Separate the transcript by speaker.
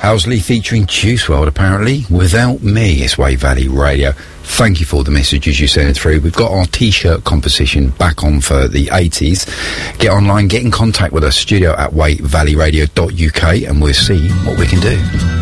Speaker 1: Owsley featuring Juice WRLD, apparently. Without Me, it's Wave Valley Radio. Thank you for the messages you sent through. We've got our T-shirt composition back on for the 80s. Get online, get in contact with us, studio@wavevalleyradio.uk, and we'll see what we can do.